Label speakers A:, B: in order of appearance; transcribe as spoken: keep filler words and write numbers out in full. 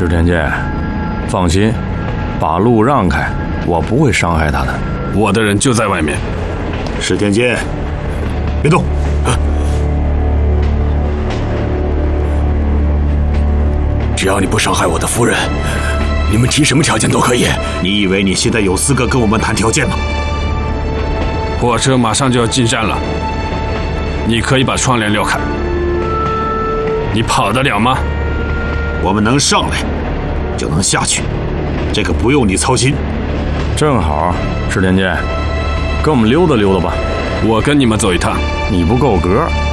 A: 石田健，放心，把路让开，我不会伤害他的。
B: 我的人就在外面。
C: 石田健，别动！啊！
B: 只要你不伤害我的夫人，你们提什么条件都可以。
C: 你以为你现在有资格跟我们谈条件吗？
B: 火车马上就要进站了，你可以把窗帘撩开。你跑得了吗？
C: 我们能上来，就能下去，这个不用你操心。
A: 正好，石田健，跟我们溜达溜达吧。
B: 我跟你们走一趟。
A: 你不够格。